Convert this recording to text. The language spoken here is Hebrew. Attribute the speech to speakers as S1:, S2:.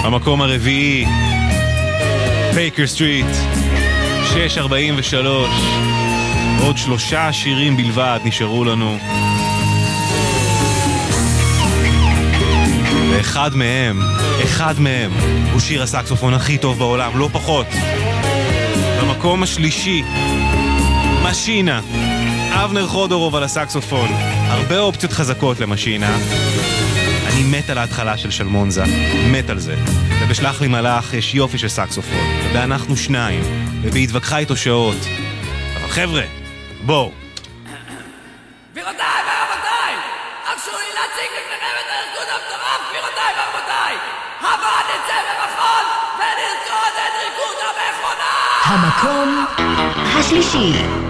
S1: המקום הרביעי, בייקר סטריט, 6:43. עוד 3 שירים בלבד נשארו לנו. ואחד מהם הוא שיר הסקסופון הכי טוב בעולם, לא פחות. במקום השלישי, משינה, אבנר חודורוב על הסקסופון. הרבה אופציות חזקות למשינה. אני מת על ההתחלה של שלמונזה, מת על זה. ובשלח לי מלאך יש יופי של סקסופון, ובאנחנו 2, ובהתווכחה איתו שעות. אבל חבר'ה, בואו.
S2: גבירותיי ורבותיי, הרשו לי להציג לפניכם את הארגון המטורף. גבירותיי ורבותיי, הבה נצא במחול ונרקוד את ריקוד המכונה.
S3: המקום השלישי.